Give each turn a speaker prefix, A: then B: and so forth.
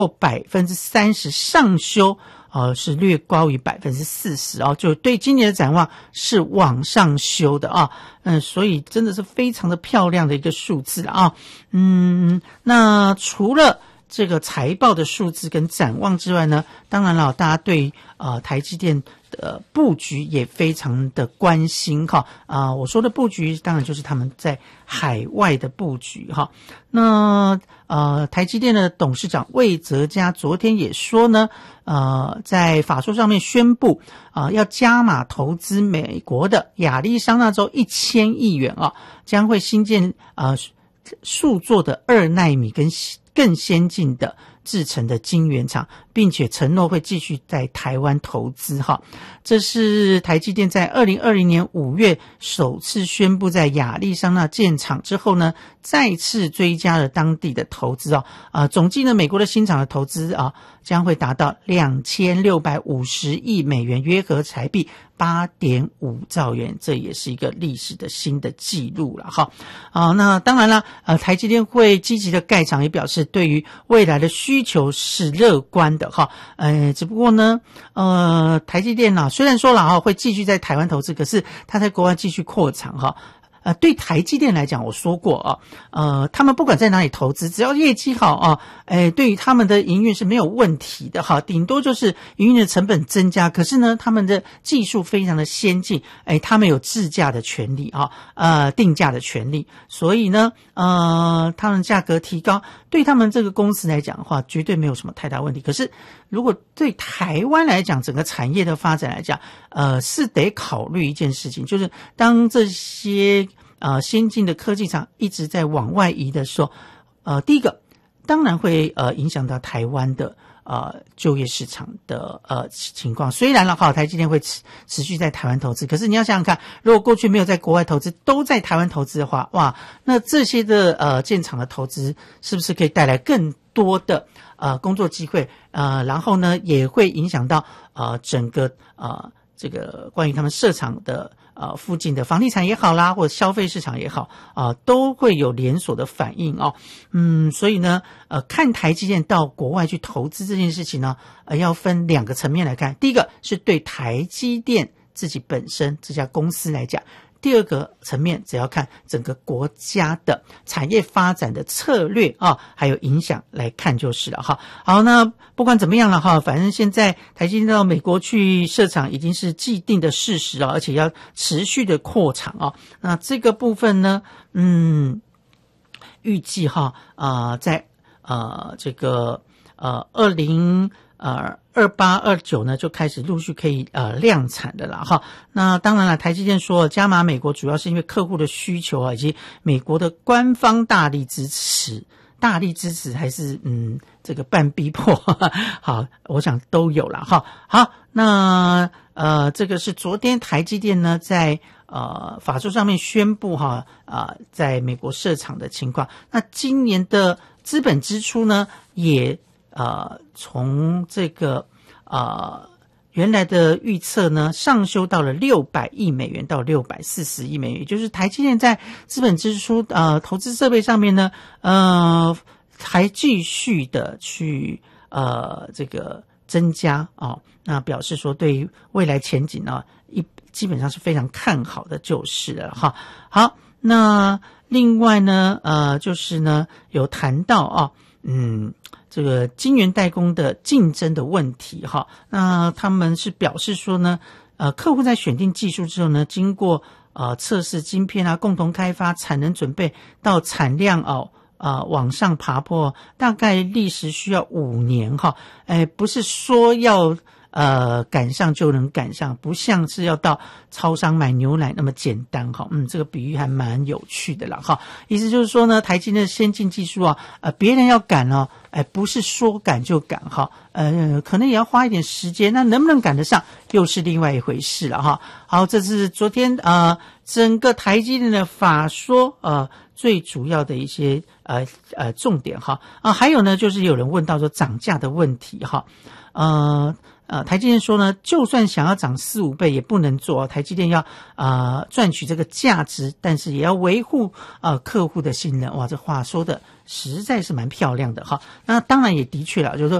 A: 30%上修，是略高于40%哦，就对今年的展望是往上修的啊，所以真的是非常的漂亮的一个数字啊，那除了这个财报的数字跟展望之外呢，当然了，大家对台积电的布局也非常的关心哈我说的布局当然就是他们在海外的布局哈。那台积电的董事长魏哲嘉昨天也说呢，在法说上面宣布要加码投资美国的亚利桑那州1000亿元将会新建数座的2奈米跟更先进的制程的晶圆厂，并且承诺会继续在台湾投资哈。这是台积电在2020年5月首次宣布在亚利桑那建厂之后呢，再次追加了当地的投资总计呢，美国的新厂的投资将会达到2650亿美元，约合台币8.5兆元，这也是一个历史的新的记录了哈。那当然了，台积电会积极的盖厂，也表示对于未来的需求是乐观的哈。只不过呢，台积电虽然说了会继续在台湾投资，可是它在国外继续扩厂哈。对台积电来讲，我说过他们不管在哪里投资，只要业绩好对于他们的营运是没有问题的哈，顶多就是营运的成本增加，可是呢，他们的技术非常的先进，他们有自价的权利定价的权利，所以呢，他们价格提高，对他们这个公司来讲的话，绝对没有什么太大问题。可是如果对台湾来讲，整个产业的发展来讲，是得考虑一件事情，就是当这些先进的科技厂一直在往外移的时候，第一个当然会影响到台湾的就业市场的情况。虽然台积电会持续在台湾投资，可是你要想想看，如果过去没有在国外投资，都在台湾投资的话，哇，那这些的建厂的投资是不是可以带来更多的工作机会？然后呢，也会影响到整个这个关于他们设厂的附近的房地产也好啦，或者消费市场也好都会有连锁的反应所以呢看台积电到国外去投资这件事情呢要分2个层面来看。第一个是对台积电自己本身这家公司来讲，第二个层面只要看整个国家的产业发展的策略还有影响来看就是了好，那不管怎么样了反正现在台积电到美国去设厂已经是既定的事实而且要持续的扩厂那这个部分呢预计在这个28、29呢就开始陆续可以量产的了那当然了，台积电说加码美国主要是因为客户的需求以及美国的官方大力支持还是这个半逼迫好，我想都有了好，那这个是昨天台积电呢在法说上面宣布在美国设厂的情况。那今年的资本支出呢也从这个原来的预测呢上修到了600亿美元到640亿美元，也就是台积电在资本支出投资设备上面呢还继续的去这个增加那表示说对于未来前景基本上是非常看好的就是了好，那另外呢就是呢有谈到这个晶圆代工的竞争的问题那他们是表示说呢客户在选定技术之后呢，经过测试晶片共同开发产能准备到产量往上爬坡，大概历时需要5年不是说要赶上就能赶上，不像是要到超商买牛奶那么简单这个比喻还蛮有趣的啦意思就是说呢，台积电的先进技术别人要赶不是说赶就赶可能也要花一点时间，那能不能赶得上又是另外一回事了好，这是昨天整个台积电的法说最主要的一些重点还有呢就是有人问到说涨价的问题台积电说呢，就算想要涨4-5倍也不能做，台积电要赚取这个价值，但是也要维护客户的信任。哇，这话说的实在是蛮漂亮的哈。那当然也的确了，就是说